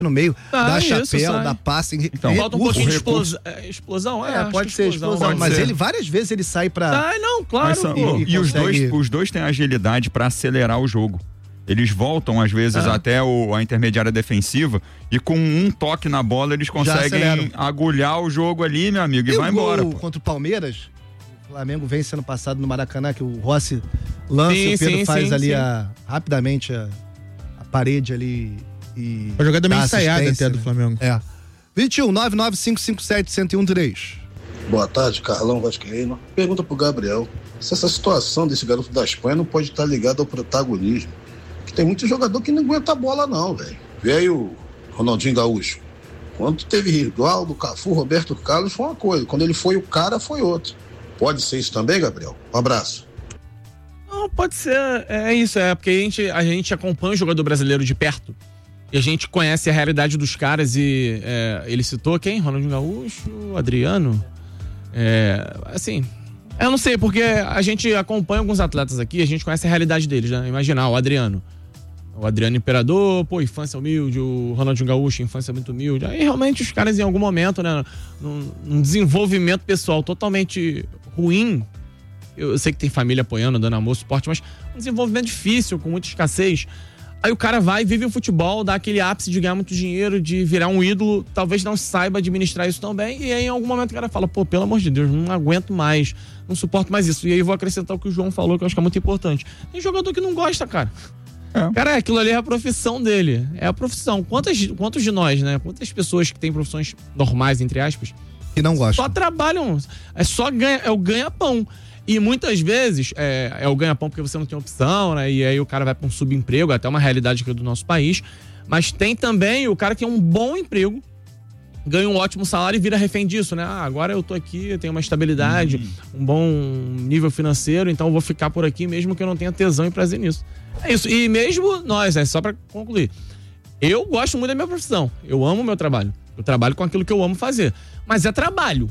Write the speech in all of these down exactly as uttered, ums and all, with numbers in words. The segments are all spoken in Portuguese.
no meio, ah, dá isso, chapéu, sai. dá passe. Então, falta um pouquinho de recurso. explosão. Explosão, é, É, pode ser explosão. explosão, Pode mas ser. ele várias vezes ele sai pra... Ah, não, claro. São, pô. e e os, consegue... dois, os dois têm agilidade pra acelerar o jogo. Eles voltam, às vezes, Ah. até o, a intermediária defensiva e com um toque na bola eles conseguem agulhar o jogo ali, meu amigo, e, e vai o gol embora. Pô. Contra o Palmeiras, o Flamengo vem sendo passado no Maracanã, que o Rossi lança Sim, e o Pedro sim, faz sim, ali sim. A, rapidamente a, a parede ali e... A jogada meio dá ensaiada assistência, até do né? Flamengo. É. vinte e um, nove nove cinco cinco sete, um zero um três. Boa tarde, Carlão Vascaíno. Pergunta pro Gabriel se essa situação desse garoto da Espanha não pode estar ligada ao protagonismo. Que tem muito jogador que não aguenta a bola não, velho. Veio Ronaldinho Gaúcho. Quando teve Rivaldo, Cafu, Roberto Carlos, foi uma coisa. Quando ele foi o cara, foi outro. Pode ser isso também, Gabriel? Um abraço. Não, pode ser. É isso, é porque a gente, a gente acompanha o jogador brasileiro de perto. E a gente conhece a realidade dos caras e é, ele citou quem? Ronaldinho Gaúcho, Adriano. É, assim, eu não sei, porque a gente acompanha alguns atletas aqui, a gente conhece a realidade deles, né? Imaginar, o Adriano. O Adriano Imperador, pô, infância humilde, o Ronaldinho Gaúcho, infância muito humilde. Aí realmente os caras em algum momento, né, num, num desenvolvimento pessoal totalmente ruim, eu sei que tem família apoiando, dando amor, suporte, mas um desenvolvimento difícil, com muita escassez. Aí o cara vai, vive o futebol, dá aquele ápice de ganhar muito dinheiro, de virar um ídolo, talvez não saiba administrar isso tão bem, e aí em algum momento o cara fala, pô, pelo amor de Deus, não aguento mais, não suporto mais isso. E aí eu vou acrescentar o que o João falou, que eu acho que é muito importante. Tem jogador que não gosta, cara. É. Cara, aquilo ali é a profissão dele, é a profissão. Quantas, quantos de nós, né, quantas pessoas que têm profissões normais, entre aspas, que não gostam, só trabalham, é só ganha, é o ganha-pão. E muitas vezes é, é o ganha-pão porque você não tem opção, né? E aí o cara vai para um subemprego, até uma realidade aqui do nosso país. Mas tem também o cara que é um bom emprego, ganha um ótimo salário e vira refém disso, né? Ah, agora eu tô aqui, eu tenho uma estabilidade, uhum. um bom nível financeiro, então eu vou ficar por aqui mesmo que eu não tenha tesão e prazer nisso. É isso. E mesmo nós, é só para concluir, eu gosto muito da minha profissão. Eu amo o meu trabalho. Eu trabalho com aquilo que eu amo fazer. Mas é trabalho.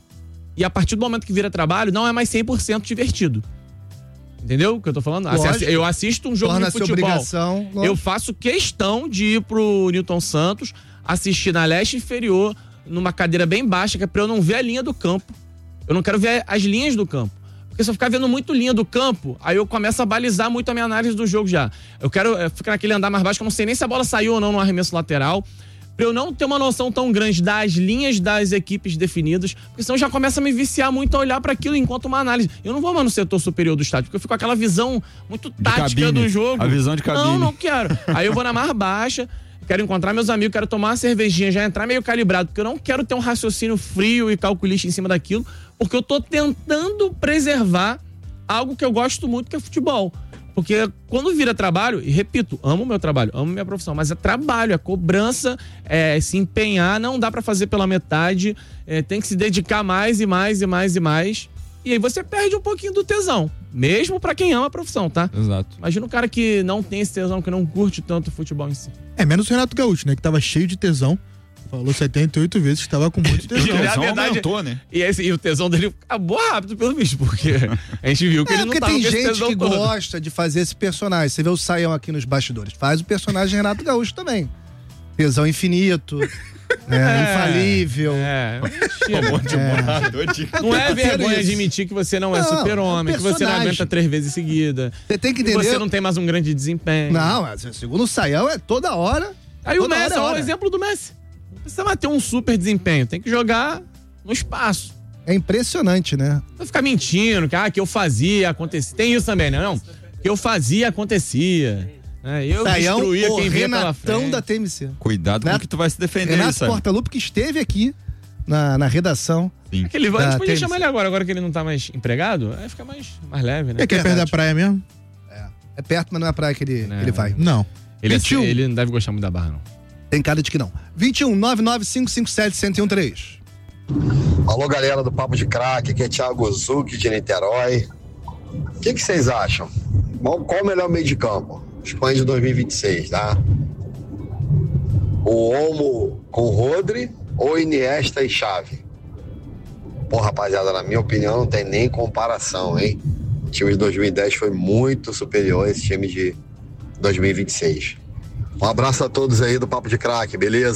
E a partir do momento que vira trabalho, não é mais cem por cento divertido. Entendeu o que eu tô falando? Lógico. Eu assisto um jogo Torna de futebol. Obrigação, eu faço questão de ir pro Newton Santos, assistir na leste inferior, numa cadeira bem baixa, que é pra eu não ver a linha do campo. Eu não quero ver as linhas do campo. Porque se eu ficar vendo muito linha do campo, aí eu começo a balizar muito a minha análise do jogo já. Eu quero ficar naquele andar mais baixo, que eu não sei nem se a bola saiu ou não no arremesso lateral. Pra eu não ter uma noção tão grande das linhas das equipes definidas, porque senão já começa a me viciar muito a olhar para aquilo enquanto uma análise. Eu não vou mais no setor superior do estádio, porque eu fico com aquela visão muito tática do jogo. A visão de cabine. Não, não quero. Aí eu vou na mais baixa, quero encontrar meus amigos, quero tomar uma cervejinha, já entrar meio calibrado, porque eu não quero ter um raciocínio frio e calculista em cima daquilo, porque eu tô tentando preservar algo que eu gosto muito, que é futebol. Porque quando vira trabalho, e repito, amo o meu trabalho, amo minha profissão, mas é trabalho, é cobrança, é se empenhar, não dá pra fazer pela metade, é, tem que se dedicar mais e mais e mais e mais. E aí você perde um pouquinho do tesão, mesmo pra quem ama a profissão, tá? Exato. Imagina um cara que não tem esse tesão, que não curte tanto o futebol em si. É, menos o Renato Gaúcho, né? Que tava cheio de tesão. Falou setenta e oito vezes que estava com muito tesão. O tesão aumentou, né? E, esse, e o tesão dele acabou rápido, pelo visto, porque a gente viu que é, ele não tava com esse tem gente que todo. gosta de fazer esse personagem. Você vê o Saião aqui nos bastidores. Faz o personagem Renato Gaúcho também. Tesão infinito, né? É, infalível. É, é. Não é vergonha admitir que você não é não, super-homem, é que você não aguenta três vezes seguida. Você tem que entender. Que você não tem mais um grande desempenho. Não, segundo o Saião, é toda hora. Aí toda o Messi, hora, é hora. o exemplo do Messi. Não precisa mais ter um super desempenho, tem que jogar no espaço. É impressionante, né? Não ficar mentindo, que, ah, que eu fazia, acontecia. Tem isso também, né? Não, que eu fazia, acontecia. É, eu Saião, destruía quem vinha pela Renatão frente. da T M C. Cuidado com o que tu vai se defender. Renato Portaluppi, que esteve aqui na, na redação. Sim. Aquele, a gente podia chamar ele agora, agora que ele não tá mais empregado, aí fica mais, mais leve, né? Ele quer perder a praia mesmo? É. É perto, mas não é a praia que ele, não, que ele vai. Não. Ele, é, ele não deve gostar muito da Barra, não. Tem cara de que não. vinte e um, nove nove cinco cinco sete, um zero um três. Alô, galera do Papo de Craque, aqui é Thiago Zucchi de Niterói. O que, que vocês acham? Qual o melhor meio de campo? Espanha de dois mil e vinte e seis, tá? O Olmo com o Rodri ou Iniesta e Xavi? Pô, rapaziada, na minha opinião não tem nem comparação, hein? O time de dois mil e dez foi muito superior a esse time de dois mil e vinte e seis. Um abraço a todos aí do Papo de Craque, beleza?